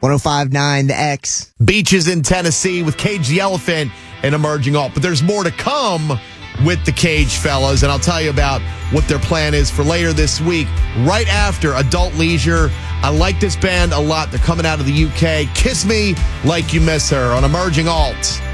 105.9 The X. Beaches in Tennessee with Cage the Elephant and Emerging Alt. But there's more to come with the Cage fellas, and I'll tell you about what their plan is for later this week, right after Adult Leisure. I like this band a lot. They're coming out of the UK. Kiss Me Like You Miss Her on Emerging Alt.